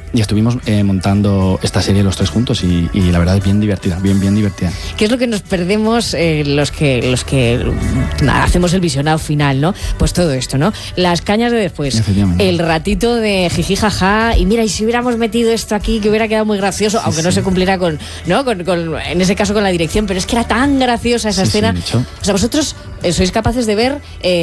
estuvimos montando esta serie los tres juntos y la verdad es bien divertida, bien divertida. ¿Qué es lo que nos perdemos los que hacemos el visionado final, ¿no? Pues todo esto, ¿no? Las cañas de después, el ratito de jiji jaja, y mira, y si hubiéramos metido esto aquí que hubiera quedado muy gracioso, sí, aunque no se cumpliera con en ese caso con la dirección, pero es que era tan graciosa esa escena. O sea, vosotros sois capaces de ver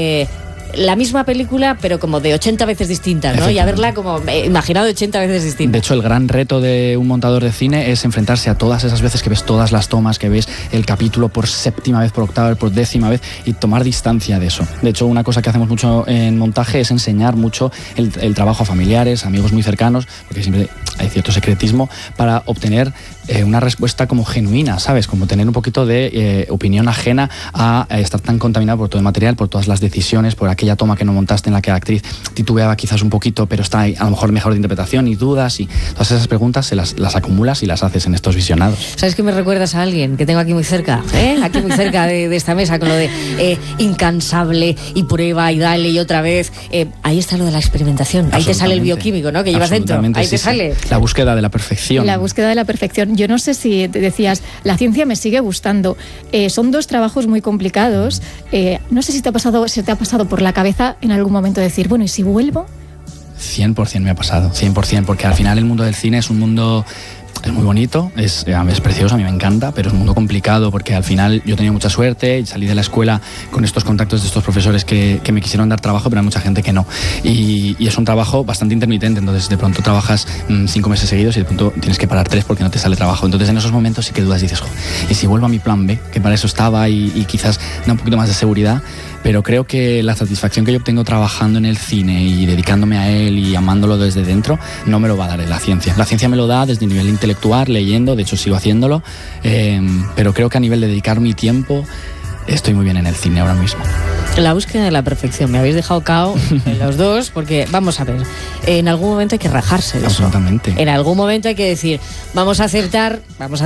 la misma película, pero como de 80 veces distintas, ¿no? Y haberla como imaginado 80 veces distintas. De hecho, el gran reto de un montador de cine es enfrentarse a todas esas veces que ves todas las tomas, que ves el capítulo por séptima vez, por octava vez, por décima vez, y tomar distancia de eso. De hecho, una cosa que hacemos mucho en montaje es enseñar mucho el trabajo a familiares, amigos muy cercanos, porque siempre hay cierto secretismo, para obtener una respuesta como genuina, ¿sabes? Como tener un poquito de opinión ajena a estar tan contaminado por todo el material, por todas las decisiones, por aquella toma que no montaste en la que la actriz titubeaba quizás un poquito, pero está ahí, a lo mejor mejor de interpretación, y dudas, y todas esas preguntas las acumulas y las haces en estos visionados. ¿Sabes que me recuerdas a alguien que tengo aquí muy cerca? Aquí muy cerca de esta mesa, con lo de incansable y prueba y dale y otra vez. Ahí está lo de la experimentación. Ahí te sale el bioquímico, ¿no? Que llevas dentro. Ahí te sale. La búsqueda de la perfección. La búsqueda de la perfección. Yo no sé si te decías, la ciencia me sigue gustando. Son dos trabajos muy complicados. No sé si te ha pasado por la cabeza en algún momento decir, bueno, ¿y si vuelvo? 100% me ha pasado, 100%, porque al final el mundo del cine es un mundo... Es muy bonito, es precioso, a mí me encanta, pero es un mundo complicado porque al final yo he tenido mucha suerte y salí de la escuela con estos contactos de estos profesores que me quisieron dar trabajo, pero hay mucha gente que no. Y es un trabajo bastante intermitente, entonces de pronto trabajas 5 meses seguidos y de pronto tienes que parar 3 porque no te sale trabajo. Entonces en esos momentos sí que dudas y dices, ¿y si vuelvo a mi plan B? Que para eso estaba y quizás da un poquito más de seguridad. Pero creo que la satisfacción que yo obtengo trabajando en el cine y dedicándome a él y amándolo desde dentro no me lo va a dar la ciencia. La ciencia me lo da desde el nivel intelectual, leyendo, de hecho sigo haciéndolo, pero creo que a nivel de dedicar mi tiempo estoy muy bien en el cine ahora mismo. La búsqueda de la perfección, me habéis dejado cao los dos, porque vamos a ver, en algún momento hay que rajarse de absolutamente eso. En algún momento hay que decir, vamos a aceptar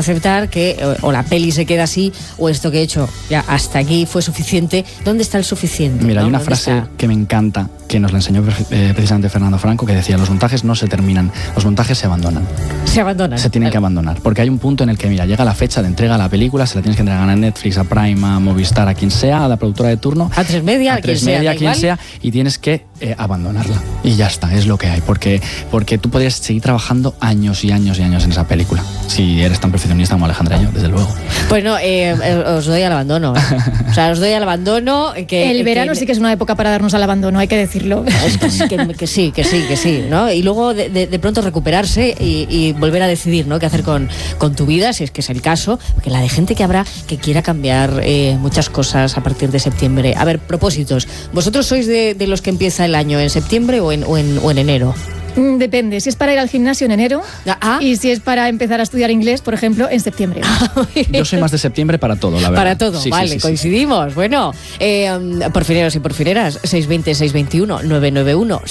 que o la peli se queda así, o esto que he hecho ya hasta aquí fue suficiente. ¿Dónde está el suficiente? Mira, ¿no? hay una frase que me encanta, que nos la enseñó precisamente Fernando Franco, que decía, los montajes no se terminan, los montajes se abandonan. Se abandonan. Se tienen que abandonar, porque hay un punto en el que, mira, llega la fecha de entrega a la película, se la tienes que entregar a Netflix, a Prime, a Movistar, a quien sea, a la productora de turno, a 3 Media, a quien sea, y tienes que abandonarla. Y ya está, es lo que hay, porque tú podrías seguir trabajando años y años y años en esa película, si eres tan perfeccionista como Alejandra y yo, desde luego. Pues no, os doy al abandono. O sea, os doy al abandono. El verano sí que es una época para darnos al abandono, hay que decirlo. Que sí, ¿no? Y luego de pronto recuperarse y volver a decidir, ¿no? Qué hacer con tu vida, si es que es el caso, porque la de gente que habrá que quiera cambiar muchas cosas a partir de septiembre. A ver, propósitos. ¿Vosotros sois de los que empieza el año en septiembre o en enero? Depende, si es para ir al gimnasio en enero y si es para empezar a estudiar inglés, por ejemplo, en septiembre. Yo soy más de septiembre para todo, la verdad. Para todo, sí, vale, sí, coincidimos. Sí. Bueno, porfineros y porfineras, 620-621-991,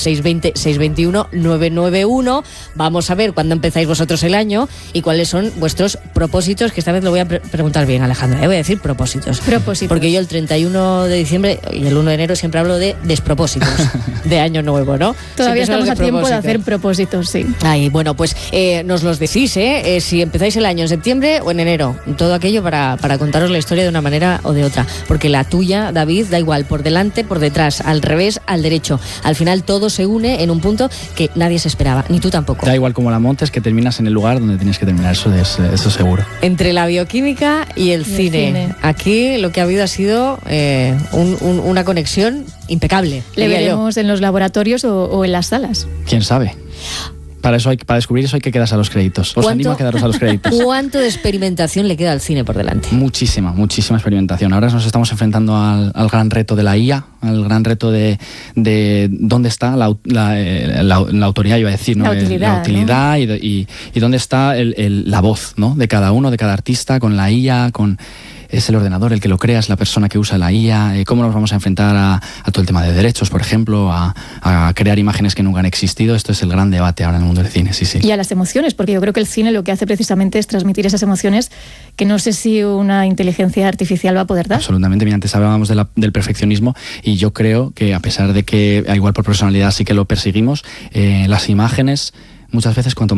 620-621-991. Vamos a ver cuándo empezáis vosotros el año y cuáles son vuestros propósitos, que esta vez lo voy a preguntar bien, Alejandra. Voy a decir propósitos. Porque yo el 31 de diciembre y el 1 de enero siempre hablo de despropósitos de año nuevo, ¿no? Todavía estamos a tiempo de hacer propósitos, sí. Ay, bueno, pues nos los decís, si empezáis el año en septiembre o en enero. Todo aquello para contaros la historia de una manera o de otra. Porque la tuya, David, da igual, por delante, por detrás, al revés, al derecho. Al final todo se une en un punto que nadie se esperaba, ni tú tampoco. Da igual como la montes, que terminas en el lugar donde tienes que terminar, eso seguro. Entre la bioquímica y el cine. Aquí lo que ha habido ha sido una conexión impecable. Le veremos en los laboratorios o en las salas. ¿Quién sabe? Para descubrir eso hay que quedarse a los créditos. Os animo a quedaros a los créditos. ¿Cuánto de experimentación le queda al cine por delante? Muchísima experimentación. Ahora nos estamos enfrentando al gran reto de la IA, al gran reto de dónde está la autoridad, iba a decir, ¿no? La utilidad, ¿no? y dónde está la voz, ¿no? De cada uno, de cada artista, con la IA, es el ordenador el que lo crea, es la persona que usa la IA, cómo nos vamos a enfrentar a todo el tema de derechos, por ejemplo, a crear imágenes que nunca han existido. Esto es el gran debate ahora en el mundo del cine, sí. Y a las emociones, porque yo creo que el cine lo que hace precisamente es transmitir esas emociones que no sé si una inteligencia artificial va a poder dar. Absolutamente, mira, antes hablábamos del perfeccionismo y yo creo que a pesar de que igual por personalidad sí que lo perseguimos, las imágenes muchas veces cuanto